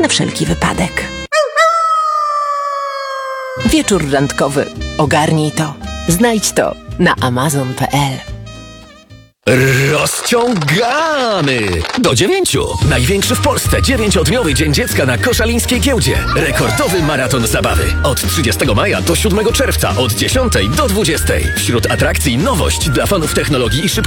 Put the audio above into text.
Na wszelki wypadek. Wieczór randkowy. Ogarnij to. Znajdź to na amazon.pl. Rozciągamy! Do 9. Największy w Polsce 9-dniowy Dzień Dziecka na Koszalińskiej Giełdzie. Rekordowy maraton zabawy. Od 30 maja do 7 czerwca od 10 do 20. Wśród atrakcji nowość dla fanów technologii i szybkiego